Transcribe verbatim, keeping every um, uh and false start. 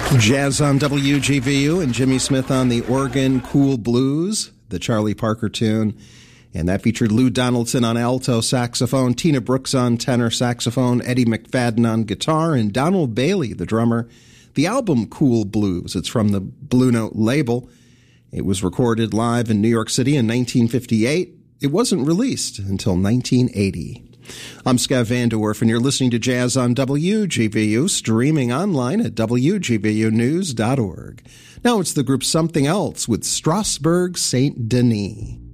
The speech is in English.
Jazz on W G V U and Jimmy Smith on the organ, Cool Blues, the Charlie Parker tune. And that featured Lou Donaldson on alto saxophone, Tina Brooks on tenor saxophone, Eddie McFadden on guitar, and Donald Bailey, the drummer. The album Cool Blues, it's from the Blue Note label. It was recorded live in New York City in nineteen fifty-eight. It wasn't released until nineteen eighty. I'm Skev Vanderwerf, and you're listening to Jazz on W G V U, streaming online at W G V U news dot org. Now it's the group Something Else with Strasbourg Saint Denis.